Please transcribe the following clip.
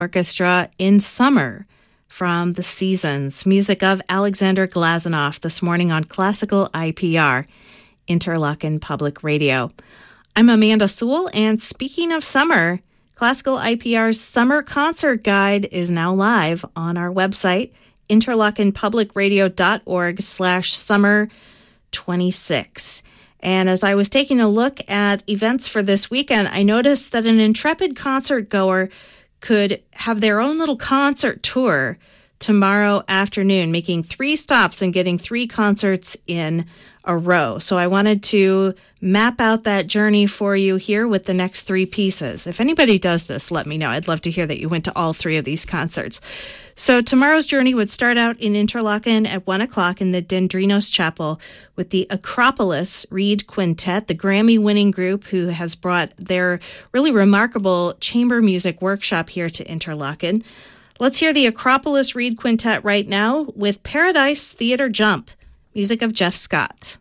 Orchestra in Summer from The Seasons, music of Alexander Glazunov this morning on Classical IPR, Interlochen Public Radio. I'm Amanda Sewell, and speaking of summer, Classical IPR's Summer Concert Guide is now live on our website, interlochenpublicradio.org/summer26. And as I was taking a look at events for this weekend, I noticed that an intrepid concert goer could have their own little concert tour tomorrow afternoon, making 3 stops and getting 3 concerts in a row. So I wanted to map out that journey for you here with the next 3 pieces. If anybody does this, let me know. I'd love to hear that you went to all 3 of these concerts. So tomorrow's journey would start out in Interlochen at 1 o'clock in the Dendrinos Chapel with the Acropolis Reed Quintet, the Grammy-winning group who has brought their really remarkable chamber music workshop here to Interlochen. Let's hear the Acropolis Reed Quintet right now with Paradise Theater Jump, music of Jeff Scott.